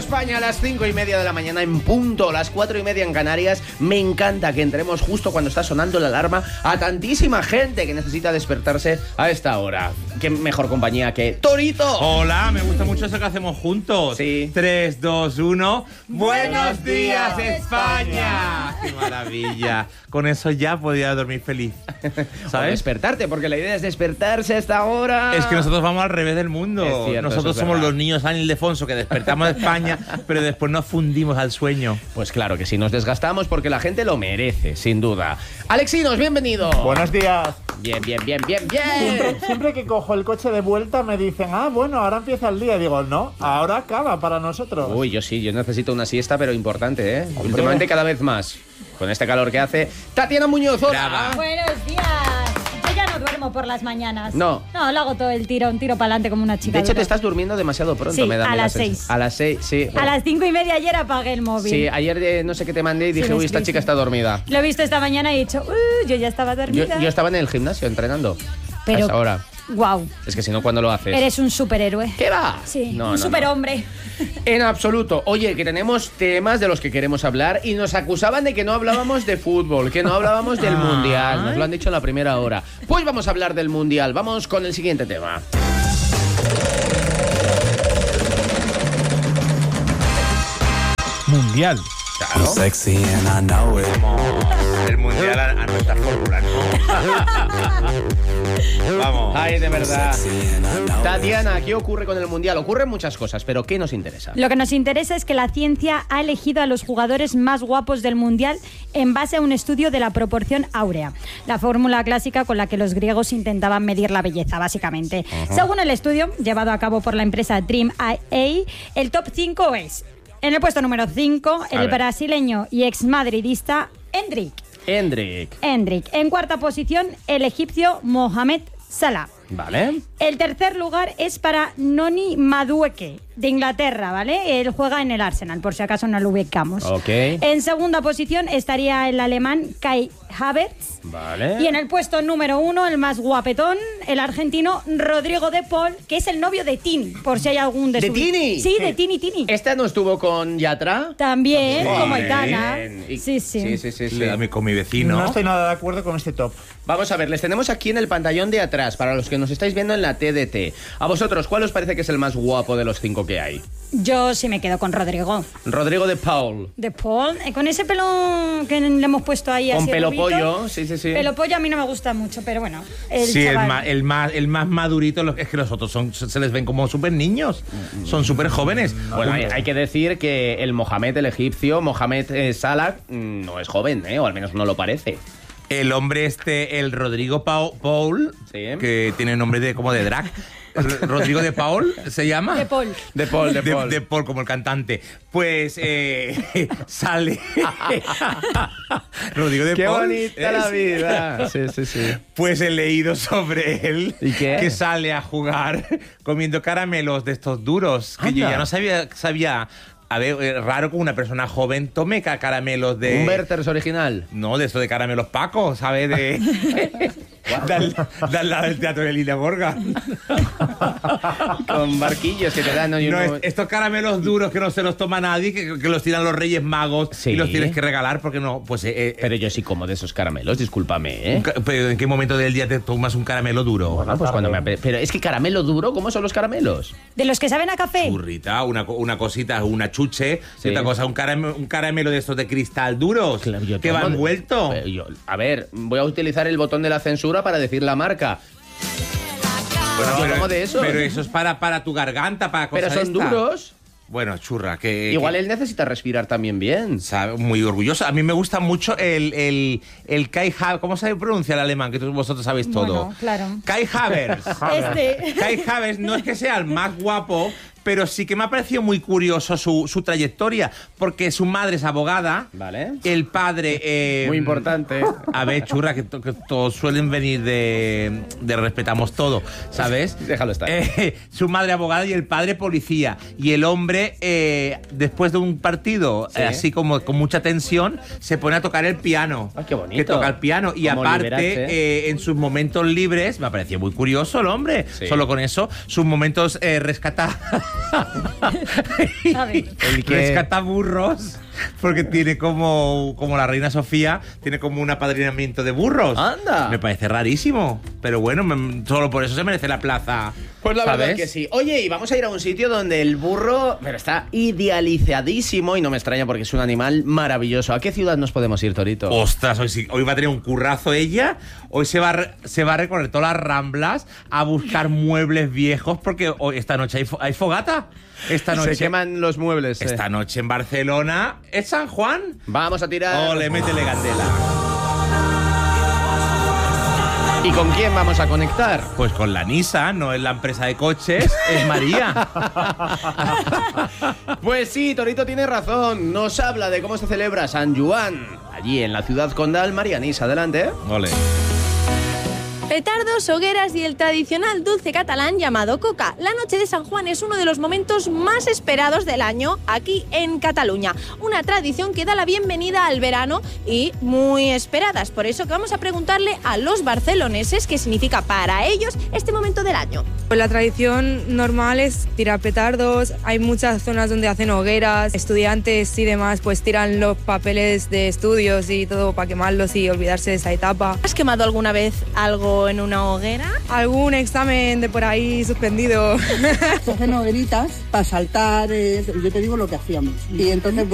España a las 5:30 de la mañana en punto, las 4:30 en Canarias. Me encanta que entremos justo cuando está sonando la alarma a tantísima gente que necesita despertarse a esta hora. Qué mejor compañía que Torito. Hola, me gusta mucho eso que hacemos juntos. Sí. 3, 2, 1. ¡Buenos días, España! ¡Qué maravilla! Con eso ya podía dormir feliz. ¿Sabes? O despertarte, porque la idea es despertarse a esta hora. Es que nosotros vamos al revés del mundo. Es cierto, nosotros somos los niños San Ildefonso que despertamos de España, pero después nos fundimos al sueño. Pues claro que sí, nos desgastamos porque la gente lo merece, sin duda. Alexinos, bienvenido. Buenos días. Bien. Siempre que cojo el coche de vuelta me dicen, bueno, ahora empieza el día. Digo, no, ahora acaba para nosotros. Uy, yo necesito una siesta, pero importante, ¿eh? Hombre. Últimamente cada vez más. Con este calor que hace. Tatiana Muñoz, hola. Buenos días. Yo ya no duermo por las mañanas. No, lo hago todo el tiro para adelante como una chica. De hecho, te estás durmiendo demasiado pronto, sí, me da a las 6. A las 6, sí. A las 5:30 ayer apagué el móvil. Sí, ayer no sé qué te mandé y dije, uy, esta chica está dormida. Lo he visto esta mañana y he dicho, yo ya estaba dormida. Yo estaba en el gimnasio entrenando. Pero, a esa hora. Wow. Es que si no, ¿cuándo lo haces? Eres un superhéroe. ¿Qué va? Sí, un superhombre. En absoluto. Oye, que tenemos temas de los que queremos hablar y nos acusaban de que no hablábamos de fútbol, que no hablábamos del Mundial. Nos lo han dicho en la primera hora. Pues vamos a hablar del Mundial. Vamos con el siguiente tema. Mundial. Claro. Sexy and I know it. El mundial a nuestra fórmula, ¿no? Vamos. Ay, de verdad. Tatiana, ¿qué ocurre con el Mundial? Ocurren muchas cosas, pero ¿qué nos interesa? Lo que nos interesa es que la ciencia ha elegido a los jugadores más guapos del Mundial en base a un estudio de la proporción áurea, la fórmula clásica con la que los griegos intentaban medir la belleza, básicamente. Según el estudio, llevado a cabo por la empresa Dream IA, el top 5 es... En el puesto número 5, el brasileño y exmadridista Endrick. En cuarta posición, el egipcio Mohamed Salah. Vale. El tercer lugar es para Noni Madueke, de Inglaterra, ¿vale? Él juega en el Arsenal, por si acaso no lo ubicamos. Ok. En segunda posición estaría el alemán Kai Havertz. Vale. Y en el puesto número 1, el más guapetón, el argentino Rodrigo de Paul, que es el novio de Tini, por si hay algún de ¿De su... Tini? Sí, de Tini. ¿Esta no estuvo con Yatra? También, Bien. como Aitana. Sí. Con mi vecino. No estoy nada de acuerdo con este top. Vamos a ver, les tenemos aquí en el pantallón de atrás, para los que nos estáis viendo en la TDT. A vosotros, ¿cuál os parece que es el más guapo de los 5 que hay? Yo sí me quedo con Rodrigo. Rodrigo de Paul. De Paul, con ese pelo que le hemos puesto ahí así. Con pelo rubito. pollo, sí. Pelo pollo a mí no me gusta mucho, pero bueno. El más madurito, es que los otros se les ven como súper niños. Son súper jóvenes. Bueno, hay que decir que el Mohamed, el egipcio, Mohamed Salah, no es joven, o al menos no lo parece. El hombre el Rodrigo Paul, sí, que tiene nombre de drag. Rodrigo de Paul se llama. De Paul. De Paul, como el cantante. Pues sale. Rodrigo de Qué Paul. Qué bonita la vida. Sí. Pues he leído sobre él. ¿Y qué? Que sale a jugar comiendo caramelos de estos duros. Que yo ya no sabía. A ver, raro que una persona joven tome caramelos de... ¿Un Werther's original? No, de eso de caramelos Paco, ¿sabes? Del lado del teatro de Lina Borga. Con barquillos que te dan... Estos caramelos duros que no se los toma nadie, que los tiran los Reyes Magos y los tienes que regalar porque no... Pues, pero yo sí como de esos caramelos, discúlpame, ¿eh? ¿Pero en qué momento del día te tomas un caramelo duro? Bueno, pues cuando Pero es que caramelo duro, ¿cómo son los caramelos? De los que saben a café. Churrita, una cosita, una chuche, y otra cosa, un caramelo de estos de cristal duros, claro, que va envuelto. A ver, voy a utilizar el botón de la censura para decir la marca. Bueno, ¿cómo de eso? Pero eso es para tu garganta, para cosas. Pero son duros. Bueno, churra, que... Igual él necesita respirar también bien. ¿Sabe? Muy orgulloso. A mí me gusta mucho el Kai Havertz. ¿Cómo se pronuncia el alemán? Que vosotros sabéis todo. Bueno, claro. Kai Havertz. Kai Havertz no es que sea el más guapo, pero sí que me ha parecido muy curioso su trayectoria, porque su madre es abogada, vale. El padre... muy importante. A ver, churra, que todos suelen venir de respetamos todo, ¿sabes? Déjalo estar. Su madre abogada y el padre policía. Y el hombre, después de un partido, ¿sí? Así como con mucha tensión, se pone a tocar el piano. ¡Ay, qué bonito! Que toca el piano. Y como aparte, en sus momentos libres, me ha parecido muy curioso el hombre. Sí. Solo con eso, sus momentos rescatados... A ver. El que rescata burros, porque tiene como la reina Sofía, tiene como un apadrinamiento de burros. ¡Anda! Me parece rarísimo. Pero bueno, solo por eso se merece la plaza. Pues la ¿sabes? verdad que sí. Oye, y vamos a ir a un sitio donde el burro pero está idealizadísimo y no me extraña porque es un animal maravilloso. ¿A qué ciudad nos podemos ir, Torito? Ostras, hoy va a tener un currazo ella. Hoy se va a recorrer todas las Ramblas a buscar muebles viejos porque hoy, esta noche hay fogata. Esta noche Se queman los muebles. Esta noche en Barcelona es San Juan. Vamos a tirar. Ole, métele candela. ¿Y con quién vamos a conectar? Pues con la Nissan, no es la empresa de coches, es María. Pues sí, Torito tiene razón. Nos habla de cómo se celebra San Juan. Allí en la ciudad condal, María Nisa. Adelante. Ole. Petardos, hogueras y el tradicional dulce catalán llamado coca. La noche de San Juan es uno de los momentos más esperados del año aquí en Cataluña. Una tradición que da la bienvenida al verano y muy esperadas. Por eso que vamos a preguntarle a los barceloneses qué significa para ellos este momento del año. Pues la tradición normal es tirar petardos, hay muchas zonas donde hacen hogueras, estudiantes y demás pues tiran los papeles de estudios y todo para quemarlos y olvidarse de esa etapa. ¿Has quemado alguna vez algo en una hoguera? Algún examen de por ahí suspendido. Se hacen hogueritas para saltar, yo te digo lo que hacíamos. Y entonces